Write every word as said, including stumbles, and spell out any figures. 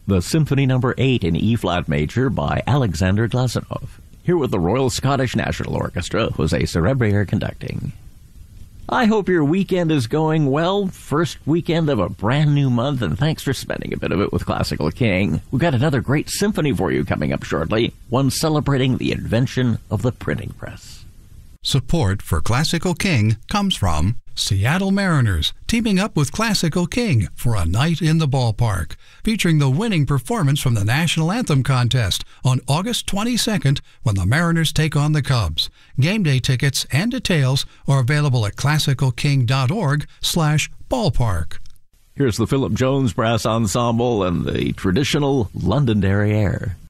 the Symphony Number eight in E-flat major by Alexander Glazunov. Here with the Royal Scottish National Orchestra, Jose Cerebrier conducting. I hope your weekend is going well. First weekend of a brand new month, and thanks for spending a bit of it with Classical King. We've got another great symphony for you coming up shortly, one celebrating the invention of the printing press. Support for Classical King comes from Seattle Mariners, teaming up with Classical King for a night in the ballpark, featuring the winning performance from the National Anthem contest on August twenty-second when the Mariners take on the Cubs. Game day tickets and details are available at classical king dot org slash ballpark. Here's the Philip Jones Brass Ensemble and the traditional Londonderry air.